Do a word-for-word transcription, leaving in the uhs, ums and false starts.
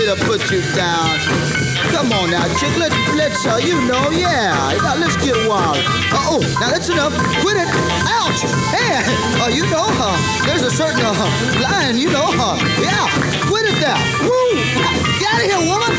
to put you down. Come on now, chick. Let's, let's, uh, you know, yeah. Now, let's get wild. Uh, oh, now that's enough. Quit it. Ouch. Hey, uh, you know, uh, there's a certain uh, line, you know. Uh, yeah, quit it there. Woo. Get out of here, woman.